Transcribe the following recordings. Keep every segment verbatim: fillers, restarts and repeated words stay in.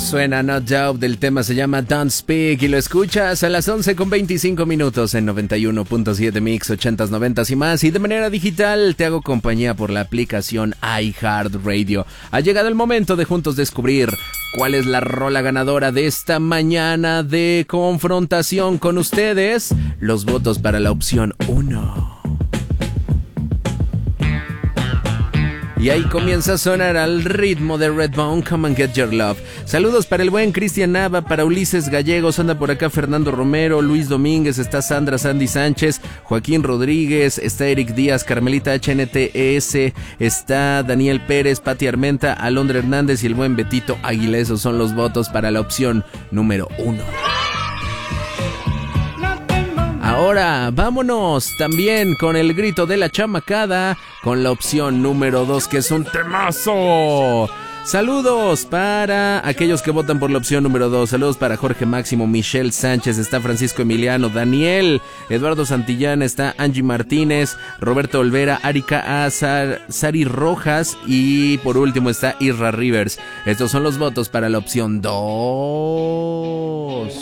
Suena Not Doubt, el tema se llama Don't Speak y lo escuchas a las once con veinticinco minutos en noventa y uno punto siete Mix, ochentas, noventas y más, y de manera digital te hago compañía por la aplicación iHeartRadio. Ha llegado el momento de juntos descubrir cuál es la rola ganadora de esta mañana de confrontación con ustedes. Los votos para la opción uno. Y ahí comienza a sonar al ritmo de Redbone, Come and Get Your Love. Saludos para el buen Cristian Nava, para Ulises Gallegos, anda por acá Fernando Romero, Luis Domínguez, está Sandra Sandy Sánchez, Joaquín Rodríguez, está Eric Díaz, Carmelita H N T S, está Daniel Pérez, Pati Armenta, Alondra Hernández y el buen Betito Águila. Esos son los votos para la opción número uno. Ahora vámonos también con el grito de la chamacada, con la opción número dos, que es un temazo. Saludos para aquellos que votan por la opción número dos. Saludos para Jorge Máximo, Michelle Sánchez, está Francisco Emiliano, Daniel, Eduardo Santillán, está Angie Martínez, Roberto Olvera, Arika Azar, Sari Rojas y por último está Irra Rivers. Estos son los votos para la opción dos.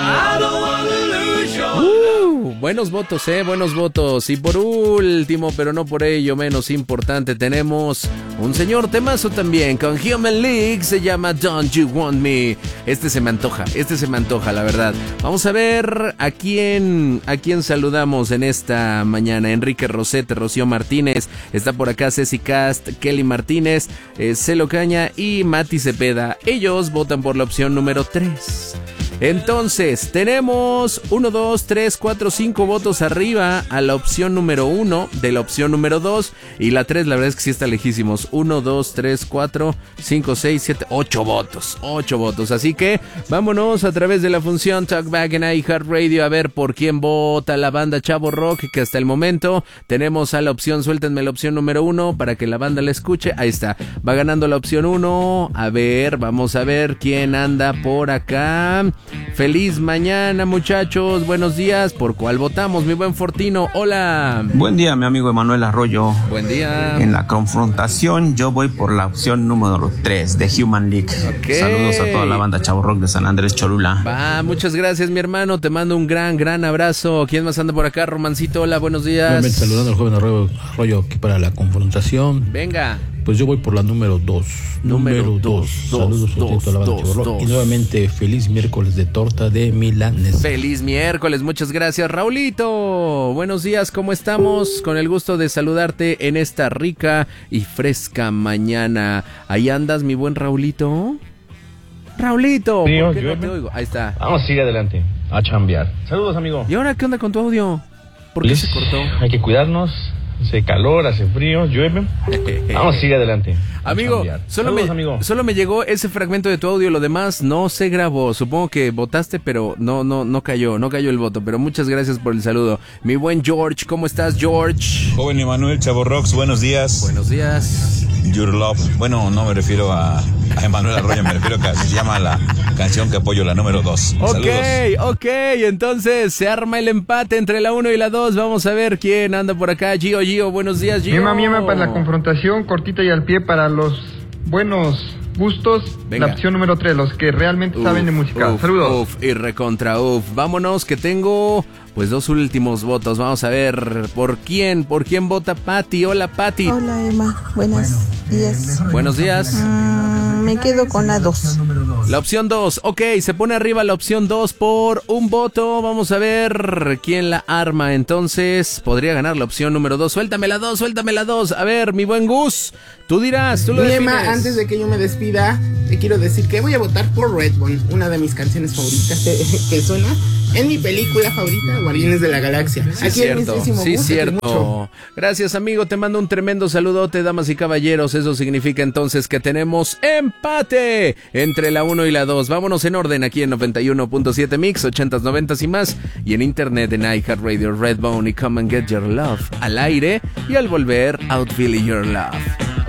Uh, buenos votos, eh, buenos votos. Y por último, pero no por ello menos importante, tenemos un señor temazo también con Human League, se llama Don't You Want Me. Este se me antoja, este se me antoja, la verdad. Vamos a ver a quién, a quién saludamos en esta mañana. Enrique Rosete, Rocío Martínez, está por acá Ceci Cast, Kelly Martínez, eh, Celo Caña y Mati Cepeda. Ellos votan por la opción número tres. Entonces, tenemos uno, dos, tres, cuatro, cinco votos arriba a la opción número uno de la opción número dos. Y la tres, la verdad es que sí está lejísimos. uno, dos, tres, cuatro, cinco, seis, siete, ocho votos. ocho votos. Así que vámonos a través de la función Talkback en iHeartRadio a ver por quién vota la banda Chavo Rock, que hasta el momento tenemos a la opción, suéltenme la opción número uno para que la banda la escuche. Ahí está, va ganando la opción uno. A ver, vamos a ver quién anda por acá. Feliz mañana, muchachos, buenos días. ¿Por cuál votamos, mi buen Fortino? Hola. Buen día, mi amigo Emanuel Arroyo. Buen día. En la confrontación yo voy por la opción número tres de Human League. Okay. Saludos a toda la banda Chavo Rock de San Andrés Cholula. Va, muchas gracias, mi hermano, te mando un gran, gran abrazo. ¿Quién más anda por acá? Romancito, hola, buenos días. Nuevamente saludando al joven Arroyo, Arroyo aquí para la confrontación. Venga. Pues yo voy por la número dos. Número dos. Saludos dos, a la banda dos, dos. Y nuevamente feliz miércoles de torta de milanesa. Feliz miércoles, muchas gracias, Raulito. Buenos días, ¿cómo estamos? Con el gusto de saludarte en esta rica y fresca mañana. ¿Ahí andas, mi buen Raulito? Raulito, sí, ¿por qué yo, no te oigo? Ahí está. Vamos a seguir adelante, a chambear. Saludos, amigo. ¿Y ahora qué onda con tu audio? ¿Por qué Liz, se cortó? Hay que cuidarnos. Hace calor, hace frío, llueve. Vamos, sigue adelante. Amigo, solo Saludos, me, amigo. solo me llegó ese fragmento de tu audio, lo demás no se grabó. Supongo que votaste, pero no, no, no cayó, no cayó el voto. Pero muchas gracias por el saludo. Mi buen George, ¿cómo estás, George? Joven Emanuel Chavo Rocks, buenos días. Buenos días. Your Love. Bueno, no me refiero a, a Emanuel Arroyo, me refiero a que se llama la canción que apoyo, la número dos. Ok, Saludos. ok, entonces se arma el empate entre la uno y la dos. Vamos a ver quién anda por acá. Gio, Gio, buenos días, Gio. Miema, miema para la confrontación, cortita y al pie para los buenos gustos. Venga. La opción número tres, los que realmente uf, saben de música. Uf, Saludos. Uf, y recontra uf. Vámonos que tengo pues dos últimos votos. Vamos a ver por quién, por quién vota Pati. Hola, Pati. Hola, Emma. Buenos días. Buenos días. Mm, me quedo con la dos. La opción dos. Ok, se pone arriba la opción dos por un voto. Vamos a ver quién la arma. Entonces, podría ganar la opción número dos. Suéltame la dos, suéltame la dos. A ver, mi buen Gus, tú dirás, tú lo defines. Emma, antes de que yo me despida, te quiero decir que voy a votar por Redbone, una de mis canciones favoritas que suena en mi película favorita, Guardianes de la Galaxia. Sí, Aquí cierto, sí, cierto. Gracias, amigo, te mando un tremendo saludote, damas y caballeros. Eso significa entonces que tenemos empate entre la uno y la dos. Vámonos en orden aquí en noventa y uno punto siete Mix, ochentas, noventas y más, y en internet en iHeartRadio, Redbone y Come and Get Your Love, al aire, y al volver, Out Feeling Your Love.